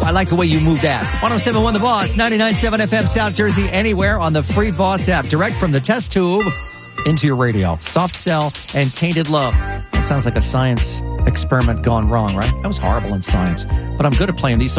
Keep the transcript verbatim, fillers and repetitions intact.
I like the way you moved that. one oh seven point one The Boss, ninety-nine point seven F M South Jersey, anywhere on the free Boss app, direct from the test tube into your radio. Soft Cell and Tainted Love. That sounds like a science experiment gone wrong, right? That was horrible in science, but I'm good at playing these songs.